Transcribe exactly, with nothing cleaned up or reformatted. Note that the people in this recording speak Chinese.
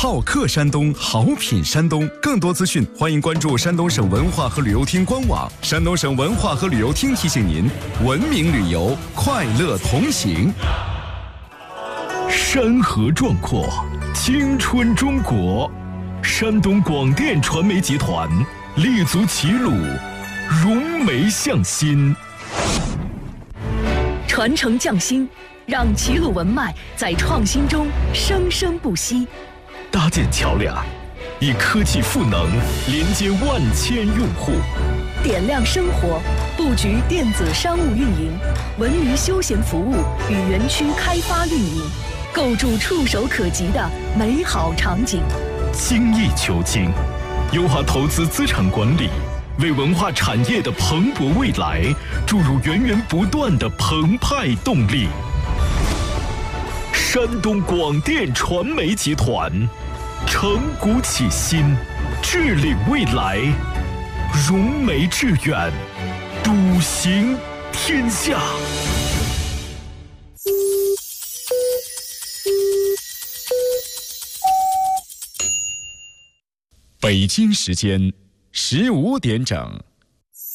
好客山东，好品山东。更多资讯，欢迎关注山东省文化和旅游厅官网。山东省文化和旅游厅提醒您：文明旅游，快乐同行。 山河壮阔，青春中国。山东广电传媒集团立足齐鲁，融媒向心， 传承匠心，让齐鲁文脉在创新中生生不息。 搭建桥梁，以科技赋能连接万千用户； 点亮生活，布局电子商务运营、文娱休闲服务与园区开发运营，构筑触手可及的美好场景。 精益求精，优化投资资产管理，为文化产业的蓬勃未来注入源源不断的澎湃动力。山东广电传媒集团承股启新，致力未来，融媒致远，笃行天下。 北京时间十五点整。